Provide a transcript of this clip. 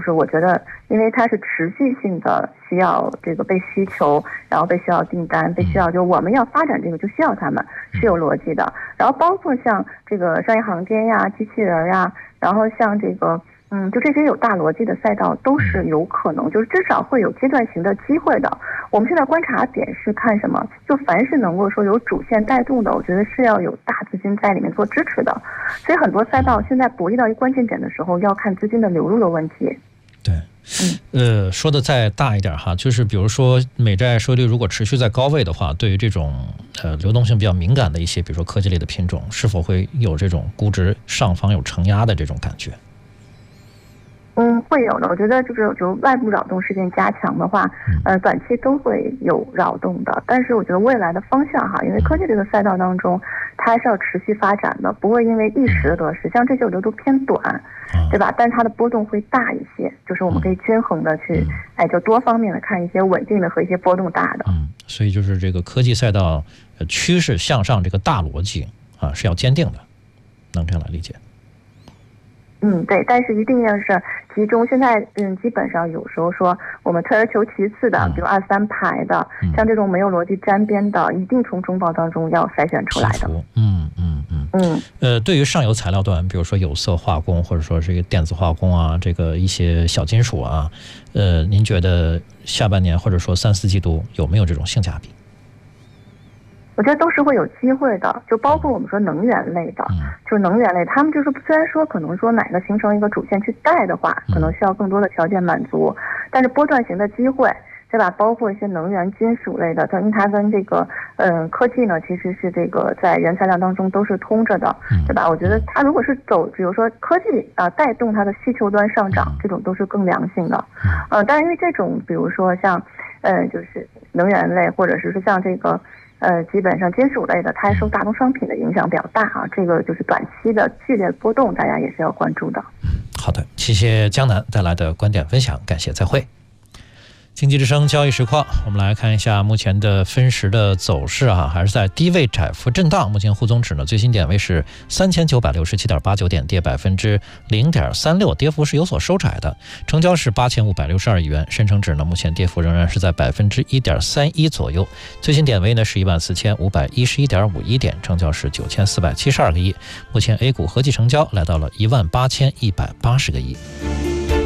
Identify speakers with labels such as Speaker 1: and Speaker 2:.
Speaker 1: 就是我觉得因为它是持续性的需要这个被需求，然后被需要订单，被需要就我们要发展这个就需要他们，是有逻辑的。然后包括像这个商业航天呀、机器人呀，然后像这个就这些有大逻辑的赛道都是有可能，就是至少会有阶段性的机会的。我们现在观察点是看什么？就凡是能够说有主线带动的，我觉得是要有大资金在里面做支持的。所以很多赛道现在博弈到一关键点的时候，要看资金的流入的问题。
Speaker 2: 对，说的再大一点哈，就是比如说美债收益率如果持续在高位的话，对于这种流动性比较敏感的一些，比如说科技类的品种，是否会有这种估值上方有承压的这种感觉？
Speaker 1: 会有的。我觉得就外部扰动事件加强的话，短期都会有扰动的。但是我觉得未来的方向哈，因为科技这个赛道当中，它还是要持续发展的，不会因为一时的得失，像这些我觉得都偏短，对吧？但它的波动会大一些，就是我们可以均衡的去，就多方面的看一些稳定的和一些波动大的。
Speaker 2: 所以就是这个科技赛道趋势向上这个大逻辑啊是要坚定的，能这样来理解？
Speaker 1: 对，但是一定要是集中。现在基本上有时候说我们退而求其次的，比如2、3排的，像这种没有逻辑沾边的，一定从中报当中要筛选出来的。
Speaker 2: 对于上游材料端，比如说有色化工或者说是一个电子化工啊，这个一些小金属啊，您觉得下半年或者说3、4季度有没有这种性价比？
Speaker 1: 我觉得都是会有机会的，就包括我们说能源类的，就是能源类，他们就是虽然说可能说哪个形成一个主线去带的话，可能需要更多的条件满足，但是波段型的机会，对吧？包括一些能源、金属类的，因为它跟这个科技呢，其实是这个在原材料当中都是通着的，对吧？我觉得它如果是走，比如说科技带动它的需求端上涨，这种都是更良性的，但是因为这种比如说像就是能源类，或者是说像这个。基本上金属类的，它受大宗商品的影响比较大啊，这个就是短期的剧烈波动，大家也是要关注的。
Speaker 2: 好的，谢谢江南带来的观点分享，感谢，再会。经济之声交易实况，我们来看一下目前的分时的走势啊，还是在低位窄幅震荡。目前沪综指呢最新点位是3967.89点，跌0.36%，跌幅是有所收窄的。成交是8562亿元。深成指呢目前跌幅仍然是在1.31%左右，最新点位呢是14511.51点，成交是9472个亿。目前 A 股合计成交来到了18180个亿。